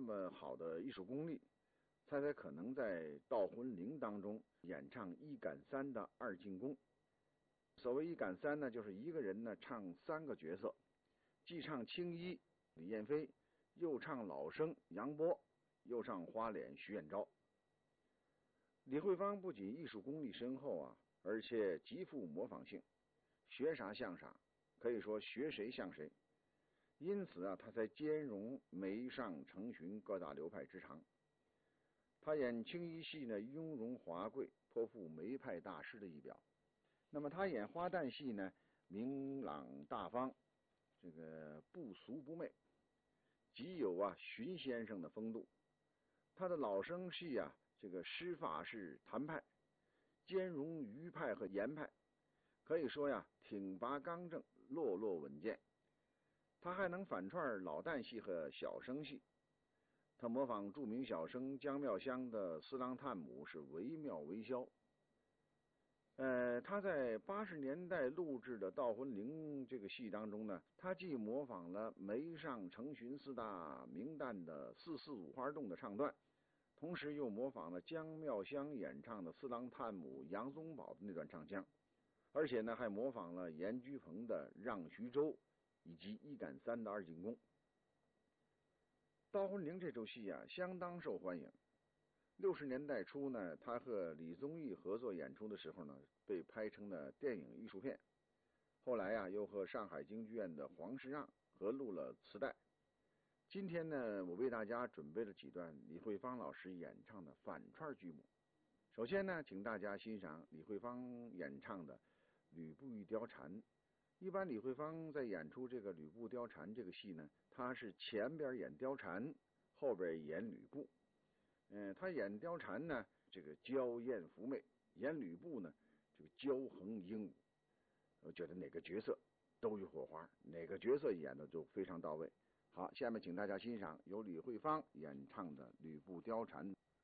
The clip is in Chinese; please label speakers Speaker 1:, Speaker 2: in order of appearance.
Speaker 1: 么好的艺术功力，才可能在《盗魂铃》当中演唱一赶三的二进宫。所谓一赶三呢，就是一个人呢唱三个角色，既唱青衣李彦飞，又唱老生杨波，又唱花脸徐彦昭。李慧芳不仅艺术功力深厚啊，而且极富模仿性，学啥像啥，可以说学谁像谁。因此啊，他才兼容梅上成群各大流派之长。他演青衣戏呢，雍容华贵，颇富梅派大师的一表。那么他演花旦戏呢，明朗大方，这个不俗不媚，极有荀先生的风度。他的老生戏啊，这个施法是谭派，兼容余派和严派，可以说呀，挺拔刚正，落落稳健。他还能反串老旦戏和小生戏，他模仿著名小生姜妙香的四郎探母是惟妙惟肖。他在80年代录制的《盗魂铃》这个戏当中呢，他既模仿了梅上成群四大名旦的四四五花洞的唱段，同时又模仿了姜妙香演唱的四郎探母杨宗保的那段唱腔，而且呢还模仿了严居鹏的让徐州以及一赶三的二进宫。《盗魂铃》这出戏啊，相当受欢迎。60年代初呢，他和李宗义合作演出的时候呢，被拍成了电影艺术片。后来啊，又和上海京剧院的黄世让合录了磁带。今天呢，我为大家准备了几段李慧芳老师演唱的反串剧目。首先呢，请大家欣赏李慧芳演唱的《吕布与貂蝉》。一般李慧芳在演出这个《吕布貂蝉》这个戏呢，她是前边演貂蝉，后边演吕布。他演貂蝉呢，这个娇艳妩媚；演吕布呢，这个骄横英武。我觉得哪个角色都有火花，哪个角色演的就非常到位。好，下面请大家欣赏由李慧芳演唱的《吕布貂蝉》。